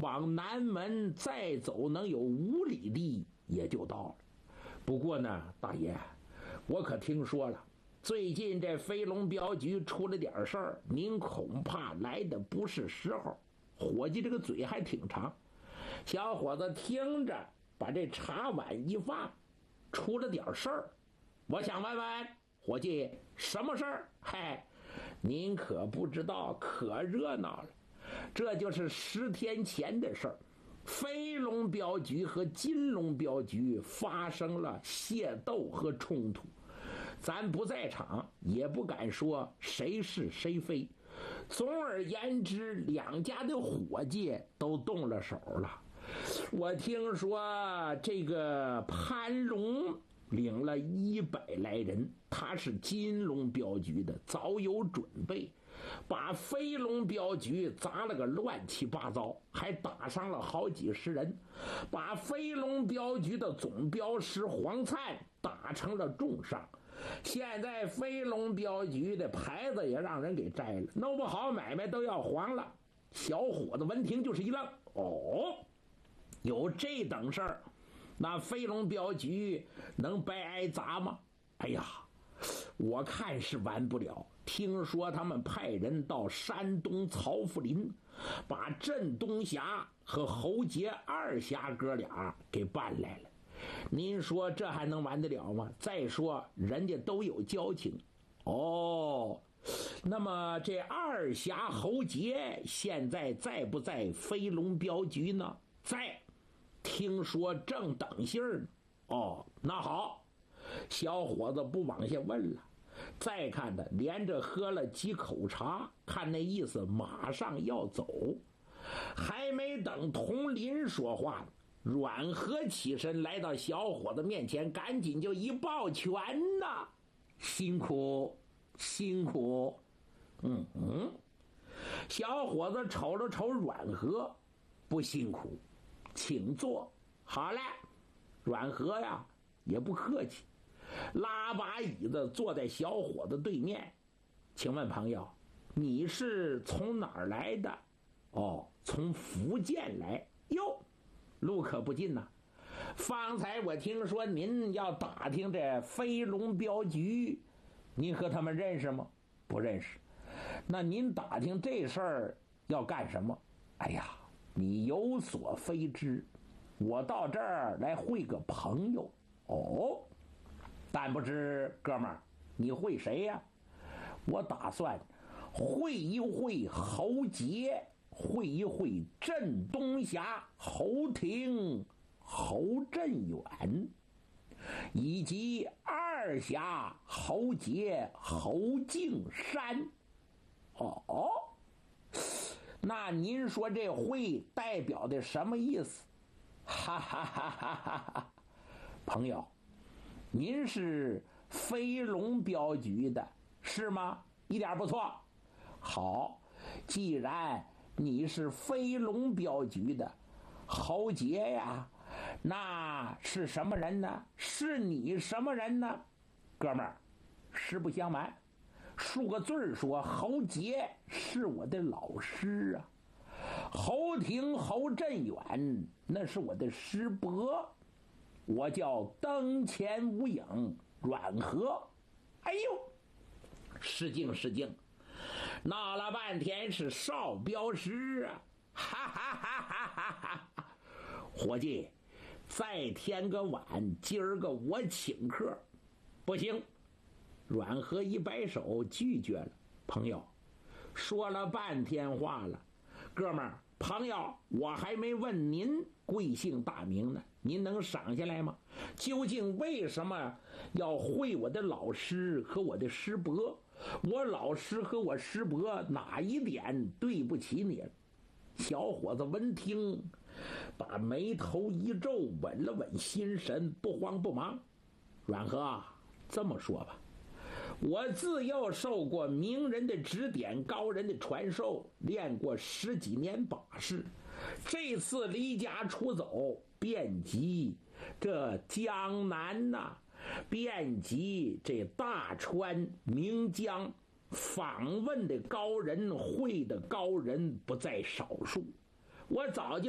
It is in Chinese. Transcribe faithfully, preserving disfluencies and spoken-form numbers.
往南门再走能有五里地也就到了。不过呢，大爷，我可听说了，最近这飞龙镖局出了点事儿，您恐怕来的不是时候。伙计这个嘴还挺长，小伙子听着，把这茶碗一放，出了点事儿。我想问问伙计，什么事儿？嗨，您可不知道，可热闹了。这就是十天前的事儿，飞龙镖局和金龙镖局发生了械斗和冲突。咱不在场，也不敢说谁是谁非。总而言之，两家的伙计都动了手了。我听说这个潘龙领了一百来人，他是金龙镖局的，早有准备，把飞龙镖局砸了个乱七八糟，还打伤了好几十人，把飞龙镖局的总镖师黄灿打成了重伤。现在飞龙镖局的牌子也让人给摘了，弄不好买卖都要黄了。小伙子闻听就是一愣，哦，有这等事儿，那飞龙镖局能白挨砸吗？哎呀，我看是完不了。听说他们派人到山东曹府林，把镇东侠和侯杰二侠哥俩给办来了。您说这还能完得了吗？再说人家都有交情。哦，那么这二侠侯杰现在在不在飞龙镖局呢？在，听说正等信儿呢。哦，那好，小伙子不往下问了。再看他连着喝了几口茶，看那意思马上要走。还没等佟林说话，阮和起身来到小伙子面前，赶紧就一抱拳呐，辛苦辛苦。嗯嗯，小伙子瞅了瞅阮和，不辛苦，请坐。好嘞，阮和呀也不客气，拉把椅子坐在小伙子对面。请问朋友，你是从哪儿来的？哦，从福建来。哟，路可不近呐。方才我听说您要打听这飞龙镖局，您和他们认识吗？不认识。那您打听这事儿要干什么？哎呀，你有所非知，我到这儿来会个朋友。哦，但不知哥们儿你会谁呀？我打算会一会侯杰，会一会镇东侠侯廷、侯振远，以及二侠侯杰、侯敬山。哦，那您说这会代表的什么意思？哈哈哈哈哈哈！朋友，您是飞龙镖局的是吗？一点不错。好，既然你是飞龙镖局的侯杰呀，那是什么人呢？是你什么人呢？哥们儿，实不相瞒，数个字儿说，侯杰是我的老师啊，侯廷、侯振远那是我的师伯。我叫灯前无影阮和。哎呦，失敬失敬，闹了半天是少镖师啊！哈哈哈哈哈哈！伙计，再添个碗，今儿个我请客。不行，阮和一摆手拒绝了。朋友，说了半天话了，哥们儿朋友，我还没问您贵姓大名呢，您能赏下来吗？究竟为什么要会我的老师和我的师伯？我老师和我师伯哪一点对不起你了？小伙子闻听，把眉头一皱，稳了稳心神，不慌不忙。阮和，这么说吧，我自幼受过名人的指点，高人的传授，练过十几年把式。这次离家出走，遍及这江南呐、啊，遍及这大川岷江，访问的高人，会的高人不在少数。我早就